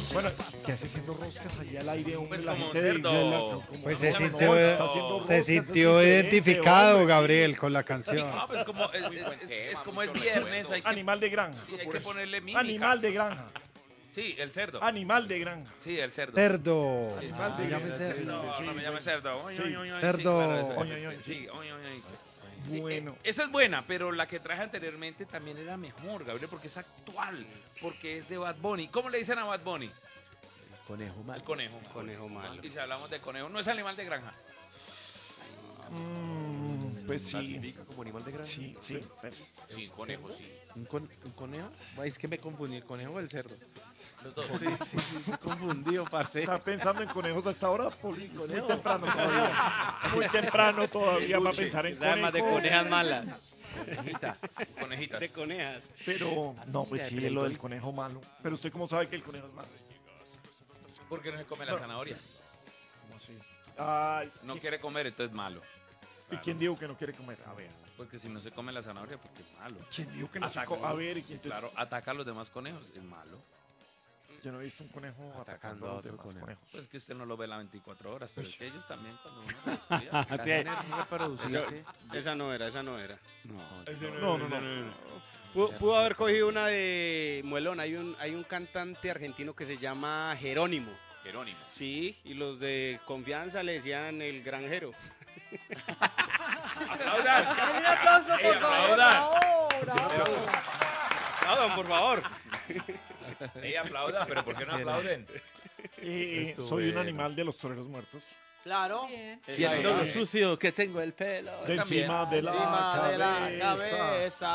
Bueno, ¿qué hace haciendo roscas allá al aire, hombre? Pues La como gente de cerdo. Villa Pues está se haciendo roscas, sintió es identificado, diferente, Gabriel, con la canción. Ah, pues como es como es viernes, hay que, Animal de granja. sí, hay que ponerle mímica. Animal de granja. Sí, el cerdo. Animal de granja. Sí, el cerdo. Cerdo. Animal Se de llama granja. cerdo. No, no me llame cerdo. Oy, Sí. oy, oy, oy, Cerdo. sí, claro, Oy, oy, oy, sí, oy, oy, oy. Sí, Bueno. esa es buena, pero la que traje anteriormente también era mejor, Gabriel, porque es actual, porque es de Bad Bunny. ¿Cómo le dicen a Bad Bunny? Conejo El malo. conejo. Conejo malo. Y si hablamos de conejo, no es animal de granja. Pues sí. ¿Clasifica como animal de granja? Sí, sí. Sí, conejo, sí. ¿Un conejo? Es que me confundí, ¿el conejo o el cerdo? Los dos. Sí, confundido, parce. ¿Está pensando en conejos hasta ahora, Poli? Muy temprano todavía. Muy temprano todavía para pensar en Además de conejos. conejas malas. Conejitas. De conejas. Pero, no, pues sí, es lo del conejo malo. Pero usted cómo sabe que el conejo es malo. ¿Por qué no se come la zanahoria? ¿Cómo así? Ay, No quiere comer, entonces es malo. ¿y quién dijo que no quiere comer? A ver. Porque si no se come la zanahoria, porque es malo. ¿Quién dijo que no se Ataca- come? A ver, ¿y quién te... Claro, ataca a los demás conejos, es malo. Yo no he visto un conejo atacando a los demás conejos. Pues que usted no lo ve las 24 horas, pero es que ellos también cuando uno se descuida. Sí. Reproducirse. Esa no era, esa no era. No, no, no. Pudo haber cogido una de Muelón. Hay un cantante argentino que se llama Jerónimo. Jerónimo. Sí, y los de confianza le decían el granjero. ¡Aplaudan! Un aplauso, por favor, ahora. Aplaudan, por favor. Ey, aplaudan, pero ¿por qué no aplauden? Soy un animal de los toreros muertos. Claro. Bien. Viendo lo sucio que tengo el pelo. De encima de la Encima de la cabeza. cabeza.